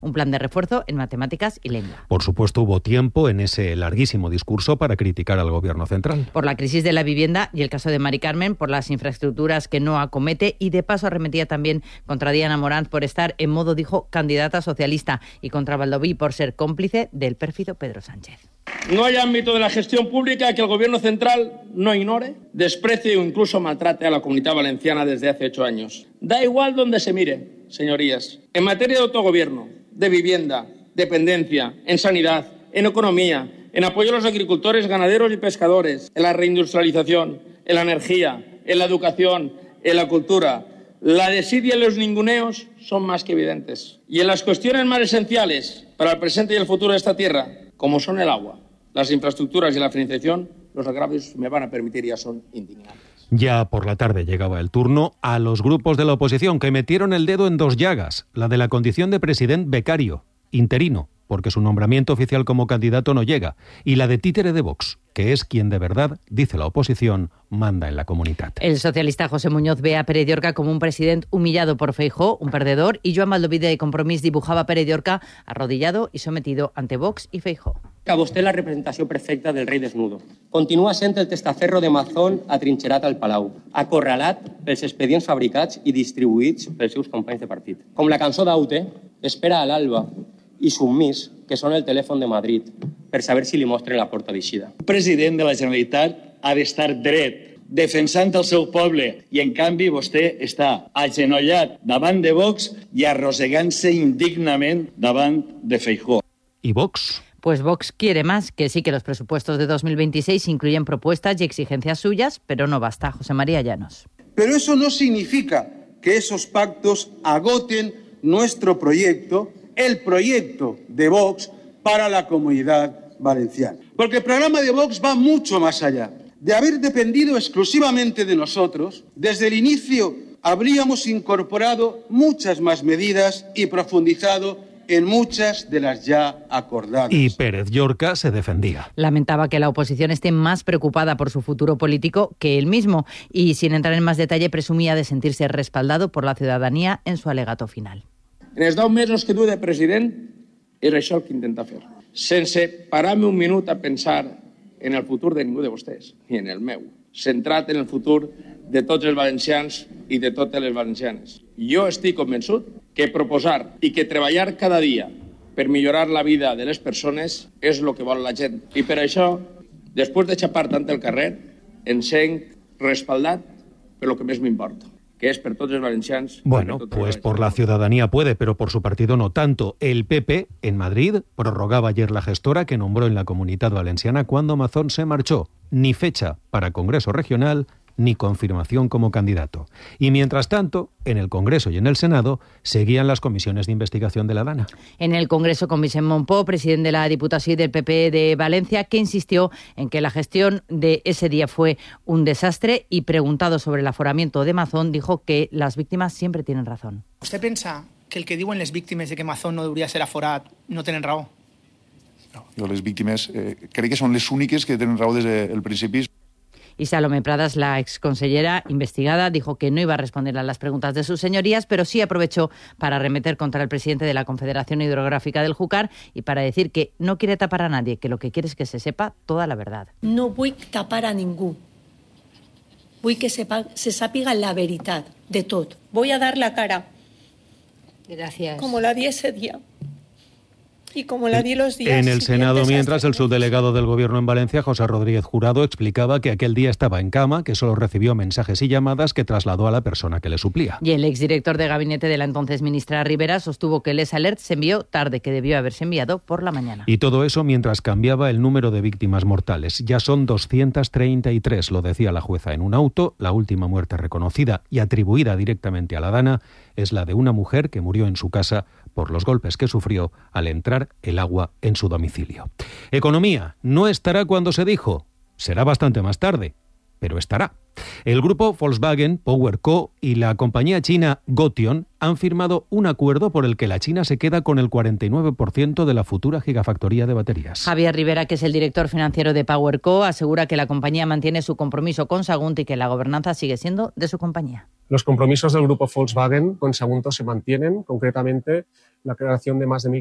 un plan de refuerzo en matemáticas y lengua. Por supuesto, hubo tiempo en ese larguísimo discurso para criticar al Gobierno central. Por la crisis de la vivienda y el caso de Mari Carmen, por las infraestructuras que no acomete y de paso arremetía también contra Diana Morant por estar en modo, dijo, candidata socialista y contra Baldoví por ser cómplice del pérfido Pedro Sánchez. No hay ámbito de la gestión pública que el Gobierno central no ignore, desprecie o incluso maltrate a la Comunidad Valenciana desde hace 8 años. Da igual donde se mire, señorías. En materia de autogobierno, de vivienda, dependencia, en sanidad, en economía, en apoyo a los agricultores, ganaderos y pescadores, en la reindustrialización, en la energía, en la educación, en la cultura. La desidia y los ninguneos son más que evidentes. Y en las cuestiones más esenciales para el presente y el futuro de esta tierra, como son el agua, las infraestructuras y la financiación, los agravios, me van a permitir, ya son indignantes. Ya por la tarde llegaba el turno a los grupos de la oposición que metieron el dedo en 2 llagas, la de la condición de presidente becario, interino, porque su nombramiento oficial como candidato no llega, y la de títere de Vox, que es quien de verdad, dice la oposición, manda en la comunidad. El socialista José Muñoz ve a Pere Llorca como un presidente humillado por Feijóo, un perdedor, y Joan Baldoví de Compromís dibujaba a Pere Llorca arrodillado y sometido ante Vox i Feijóo. Que vostè la representació perfecta del rei desnudo. Continua sent el testaferro de Mazón atrinxerat al Palau, acorralat pels expedients fabricats i distribuïts pels seus companys de partit. Com la cançó d'Aute, espera a l'alba i submís, que sona el telèfon de Madrid, per saber si li mostren la porta d'eixida. El president de la Generalitat ha d'estar dret, defensant el seu poble, i en canvi vostè està agenollat davant de Vox i arrossegant-se indignament davant de Feijóo. ¿Y Vox? Pues Vox quiere más, que sí que los presupuestos de 2026 incluyen propuestas y exigencias suyas, pero no basta. José María Llanos. Pero eso no significa que esos pactos agoten nuestro proyecto, el proyecto de Vox para la Comunidad Valenciana. Porque el programa de Vox va mucho más allá. De haber dependido exclusivamente de nosotros, desde el inicio habríamos incorporado muchas más medidas y profundizado en muchas de las ya acordadas. Y Pérez Llorca se defendía. Lamentaba que la oposición esté más preocupada por su futuro político que él mismo y, sin entrar en más detalle, presumía de sentirse respaldado por la ciudadanía en su alegato final. En els 10 mesos que du de president és això el que intenta fer. Sense parar-me un minut a pensar en el futur de ningú de vostès, ni en el meu. Centrat en el futur de tots els valencians i de totes les valencianes. Jo estic convençut que proposar i que treballar cada dia per millorar la vida de les persones és el que vol la gent. I per això, després de xapar tant el carrer, em sent respaldat per lo que més m'importa, que es per tots els valencians. Bueno, pues por la ciudadanía puede, pero por su partido no tanto. El PP, en Madrid, prorrogaba ayer la gestora que nombró en la Comunidad Valenciana cuando Mazón se marchó. Ni fecha para Congreso Regional, ni confirmación como candidato. Y mientras tanto, en el Congreso y en el Senado, seguían las comisiones de investigación de la DANA. En el Congreso, con Vicent Montpó, presidente de la Diputación del PP de Valencia, que insistió en que la gestión de ese día fue un desastre y, preguntado sobre el aforamiento de Mazón, dijo que las víctimas siempre tienen razón. ¿Usted pensa que el que diuen les víctimes de que Mazón no debería ser aforat no tenen raó? No, jo les víctimes crec que són les úniques que tenen raó des del principi. Y Salomé Pradas, la exconsellera investigada, dijo que no iba a responder a las preguntas de sus señorías, pero sí aprovechó para arremeter contra el presidente de la Confederación Hidrográfica del Júcar y para decir que no quiere tapar a nadie, que lo que quiere es que se sepa toda la verdad. No vull tapar a ningú. Vull que se sàpiga la veritat de tot. Voy a dar la cara. Gracias. Como la di ese día. Y como la di los días en el Senado, mientras, el hasta... subdelegado del Gobierno en Valencia, José Rodríguez Jurado, explicaba que aquel día estaba en cama, que solo recibió mensajes y llamadas que trasladó a la persona que le suplía. Y el exdirector de gabinete de la entonces ministra Rivera sostuvo que el S-Alert se envió tarde, que debió haberse enviado por la mañana. Y todo eso mientras cambiaba el número de víctimas mortales. Ya son 233, lo decía la jueza en un auto. La última muerte reconocida y atribuida directamente a la DANA es la de una mujer que murió en su casa por los golpes que sufrió al entrar el agua en su domicilio. Economía no estará cuando se dijo, será bastante más tarde, pero estará. El grupo Volkswagen, PowerCo y la compañía china Gotion han firmado un acuerdo por el que la China se queda con el 49% de la futura gigafactoría de baterías. Javier Rivera, que es el director financiero de PowerCo, asegura que la compañía mantiene su compromiso con Sagunt y que la gobernanza sigue siendo de su compañía. Los compromisos del grupo Volkswagen con Sagunto se mantienen, concretamente la creación de más de